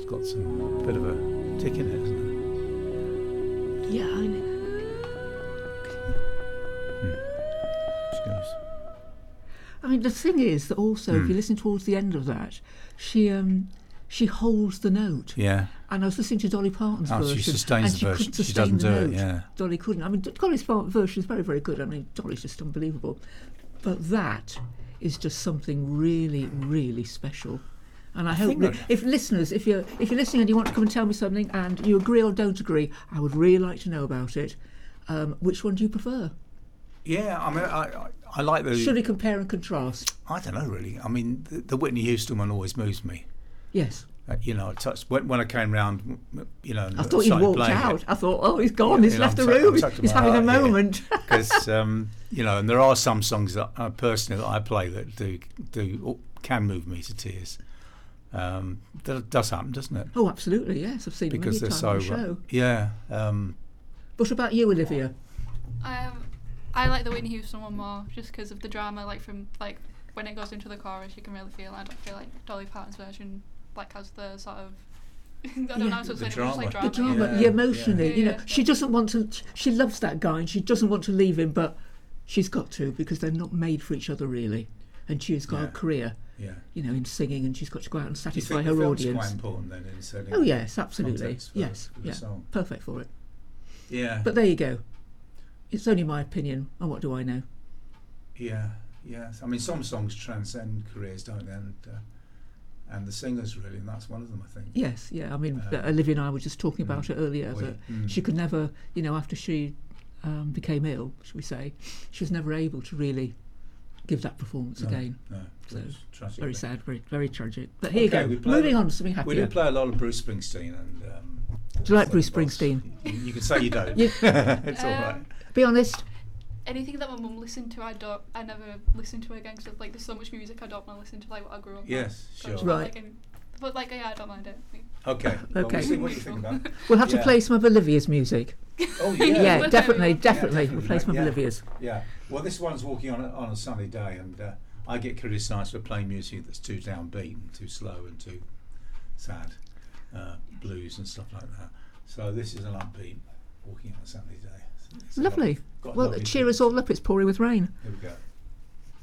It's got some bit of a tick in it, hasn't it? Yeah, I know. She goes. I mean, the thing is that also, if you listen towards the end of that, she holds the note. Yeah. And I was listening to Dolly Parton's version. She sustains and the version. Couldn't She doesn't sustain do the it, note. yeah. Dolly couldn't. I mean, Dolly's version is very, very good. I mean, Dolly's just unbelievable. But that is just something really, really special. And I hope that if listeners, if you're listening and you want to come and tell me something and you agree or don't agree, I would really like to know about it. Which one do you prefer? Yeah, I mean, I like the... Should we compare and contrast? I don't know, really. I mean, the Whitney Houston one always moves me. Yes. It touched... When I came round, and I thought he'd walked out. I thought, oh, he's gone. He's left the room. He's having a moment. Because, and there are some songs that personally that I play that can move me to tears. That does happen, doesn't it? Oh, absolutely, yes. I've seen it many times on the show. Yeah. What about you, Olivia? I like the Whitney Houston one more, just because of the drama. From when it goes into the chorus, you can really feel. I don't feel like Dolly Parton's version has the sort of. I don't know. The drama. The drama, the emotionally. She doesn't want to. She loves that guy, and she doesn't want to leave him, but she's got to because they're not made for each other really. And she's got a career. Yeah. In singing, and she's got to go out and satisfy her audience. Quite important then in setting. Oh yes, absolutely. Yes, perfect for it. Yeah. But there you go. It's only my opinion, and what do I know? Yeah. I mean, some songs transcend careers, don't they? And the singers really, and that's one of them, I think. Yes. Yeah. I mean, Olivia and I were just talking about it earlier. That she could never, after she became ill, shall we say, she was never able to really give that performance again. No, so tragic, very sad, very, very tragic. But here you go. Moving on to something happier. We did play a lot of Bruce Springsteen, and do you like Bruce Springsteen? You can say you don't. It's all right. Be honest. Anything that my mum listened to, I never listened to again because there's so much music I don't want to listen to what I grew up on. Yes, sure. Right. I don't mind it. Okay. Well, we'll see what you think about it. We'll have to play some of Olivia's music. Oh yeah. Yeah, definitely. We'll play some of Olivia's. Yeah. Well, this one's Walking on a Sunny Day, and I get criticised for playing music that's too downbeat and too slow and too sad, blues and stuff like that. So this is an upbeat Walking on a Sunny Day. Lovely. Well, cheer us all up. It's pouring with rain. Here we go.